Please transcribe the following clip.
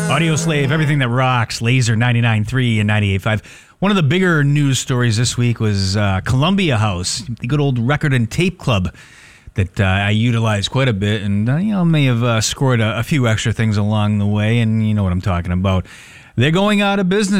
Audio Slave, everything that rocks, Laser 99.3 and 98.5. One of the bigger news stories this week was Columbia House, the good old record and tape club that I utilize quite a bit, and may have scored a few extra things along the way, and you know what I'm talking about. They're going out of business.